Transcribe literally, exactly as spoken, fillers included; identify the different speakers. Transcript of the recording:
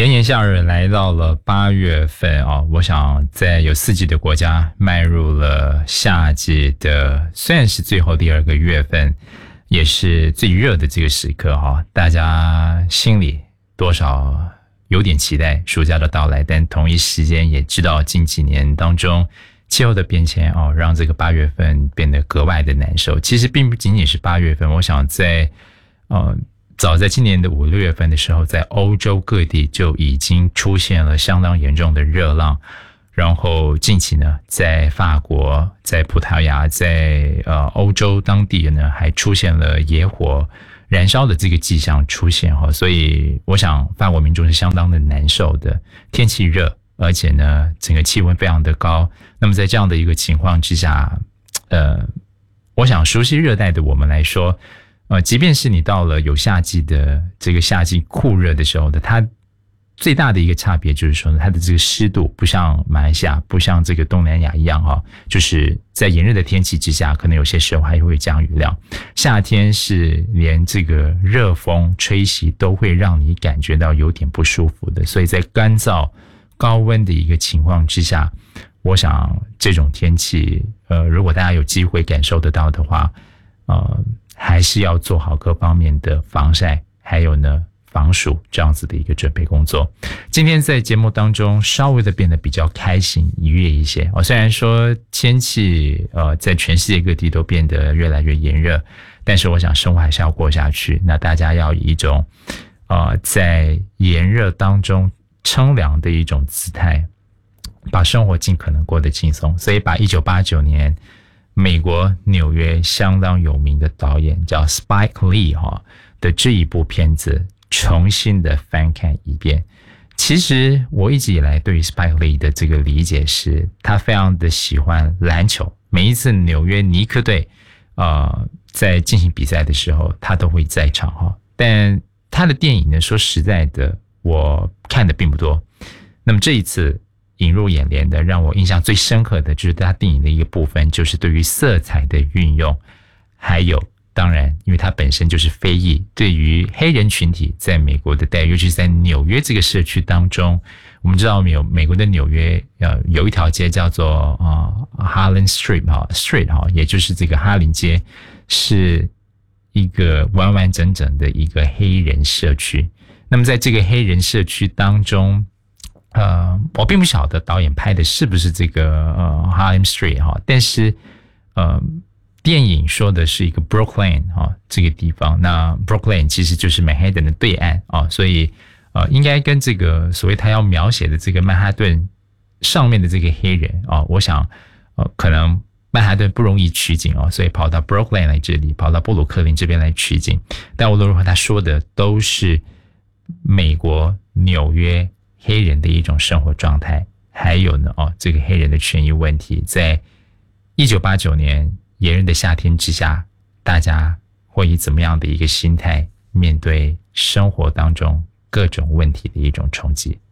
Speaker 1: 炎炎夏日来到了八月份啊，我想在有四季的国家迈入了夏季的，虽然是最后第二个月份，也是最热的这个时刻哈，大家心里多少有点期待暑假的到来，但同一时间也知道近几年当中气候的变迁哦，让这个八月份变得格外的难受。其实并不仅仅是八月份，我想在呃。早在今年的五六月份的时候，在欧洲各地就已经出现了相当严重的热浪，然后近期呢，在法国、在葡萄牙、在呃欧洲当地呢，还出现了野火燃烧的这个迹象出现哈，所以我想法国民众是相当的难受的。天气热，而且呢，整个气温非常的高。那么在这样的一个情况之下，呃，我想熟悉热带的我们来说。呃，即便是你到了有夏季的这个夏季酷热的时候的，它最大的一个差别就是说呢，它的这个湿度不像马来西亚，不像这个东南亚一样哈，就是在炎热的天气之下，可能有些时候还会降雨量。夏天是连这个热风吹袭都会让你感觉到有点不舒服的，所以在干燥高温的一个情况之下，我想这种天气，呃，如果大家有机会感受得到的话，呃。还是要做好各方面的防晒，还有呢防暑这样子的一个准备工作。今天在节目当中稍微的变得比较开心愉悦一些。哦，虽然说天气呃在全世界各地都变得越来越炎热，但是我想生活还是要过下去。那大家要以一种呃在炎热当中乘凉的一种姿态，把生活尽可能过得轻松。所以把一九八九年。美国纽约相当有名的导演叫 Spike Lee 哈的这一部片子重新的翻看一遍。其实我一直以来对于 Spike Lee 的这个理解是，他非常的喜欢篮球，每一次纽约尼克队呃在进行比赛的时候，他都会在场哈。但他的电影呢，说实在的，我看的并不多。那么这一次。引入眼帘的，让我印象最深刻的就是他电影的一个部分，就是对于色彩的运用，还有当然，因为他本身就是非裔，对于黑人群体在美国的待遇，尤其是在纽约这个社区当中，我们知道有美国的纽约，呃，有一条街叫做呃 Harlem Street 哈 Street 哈，也就是这个哈林街，是一个完完整整的一个黑人社区。那么在这个黑人社区当中。呃，我并不晓得导演拍的是不是这个呃 Harlem Street 哈，但是呃，电影说的是一个 Brooklyn 哈这个地方，那 Brooklyn 其实就是曼哈顿的对岸啊，所以呃，应该跟这个所谓他要描写的这个曼哈顿上面的这个黑人啊，我想呃，可能曼哈顿不容易取景哦，所以跑到 Brooklyn 来这里，跑到布鲁克林这边来取景，但无论如何，他说的都是美国纽约。黑人的一种生活状态，还有呢，哦，这个黑人的权益问题，在一九八九年炎热的夏天之下，大家会以怎么样的一个心态面对生活当中各种问题的一种冲击？